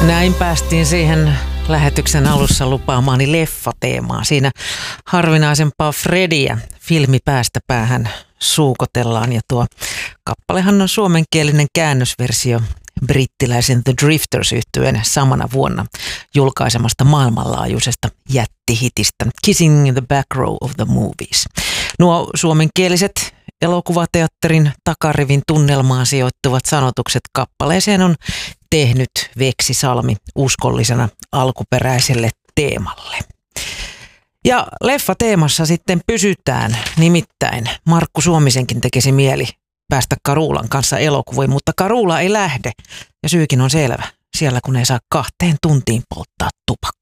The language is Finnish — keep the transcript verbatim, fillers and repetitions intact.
Näin päästiin siihen lähetyksen alussa lupaamaani leffateemaan. Siinä harvinaisempaa Frediä filmi päästä päähän suukotellaan ja tuo kappalehan on suomenkielinen käännösversio brittiläisen The Drifters-yhtyeen samana vuonna julkaisemasta maailmanlaajuisesta jättihitistä Kissing in the Back Row of the Movies. Nuo suomenkieliset elokuvateatterin takarivin tunnelmaan sijoittuvat sanotukset kappaleeseen on tehnyt Veksi Salmi uskollisena alkuperäiselle teemalle. Ja leffateemassa sitten pysytään, nimittäin Markku Suomisenkin tekisi mieli päästä Carulan kanssa elokuviin, mutta Carula ei lähde ja syykin on selvä, siellä kun ei saa kahteen tuntiin polttaa tupakkaa.